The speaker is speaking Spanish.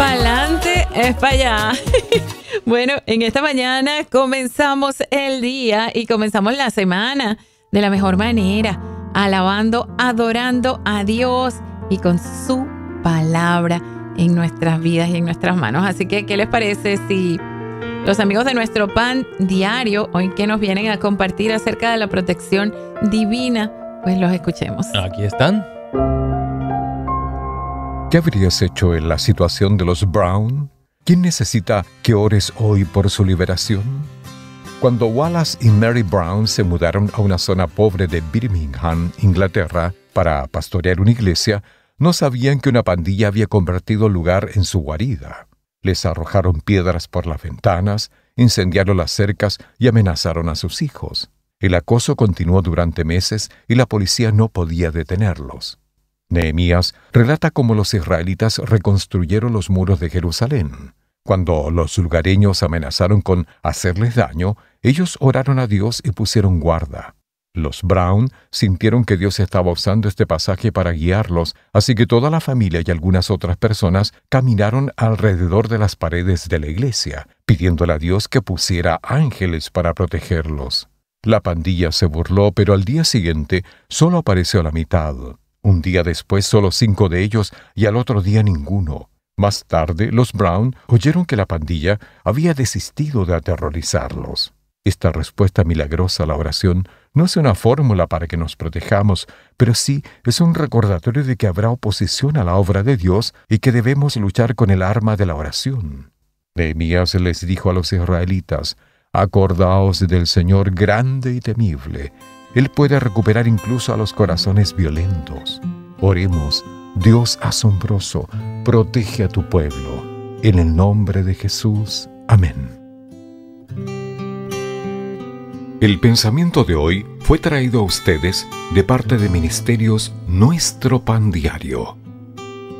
Pa'lante es para allá. Bueno, en esta mañana comenzamos el día y comenzamos la semana de la mejor manera, alabando, adorando a Dios y con su palabra en nuestras vidas y en nuestras manos. Así que, ¿qué les parece si los amigos de nuestro pan diario, hoy que nos vienen a compartir acerca de la protección divina, pues los escuchemos? Aquí están. ¿Qué habrías hecho en la situación de los Brown? ¿Quién necesita que ores hoy por su liberación? Cuando Wallace y Mary Brown se mudaron a una zona pobre de Birmingham, Inglaterra, para pastorear una iglesia, no sabían que una pandilla había convertido el lugar en su guarida. Les arrojaron piedras por las ventanas, incendiaron las cercas y amenazaron a sus hijos. El acoso continuó durante meses y la policía no podía detenerlos. Nehemías relata cómo los israelitas reconstruyeron los muros de Jerusalén. Cuando los lugareños amenazaron con hacerles daño, ellos oraron a Dios y pusieron guarda. Los Brown sintieron que Dios estaba usando este pasaje para guiarlos, así que toda la familia y algunas otras personas caminaron alrededor de las paredes de la iglesia, pidiéndole a Dios que pusiera ángeles para protegerlos. La pandilla se burló, pero al día siguiente solo apareció la mitad. Un día después solo 5 de ellos y al otro día ninguno. Más tarde, los Brown oyeron que la pandilla había desistido de aterrorizarlos. Esta respuesta milagrosa a la oración no es una fórmula para que nos protejamos, pero sí es un recordatorio de que habrá oposición a la obra de Dios y que debemos luchar con el arma de la oración. Nehemías les dijo a los israelitas: «Acordaos del Señor grande y temible. Él puede recuperar incluso a los corazones violentos. Oremos, Dios asombroso, protege a tu pueblo. En el nombre de Jesús. Amén». El pensamiento de hoy fue traído a ustedes de parte de Ministerios Nuestro Pan Diario.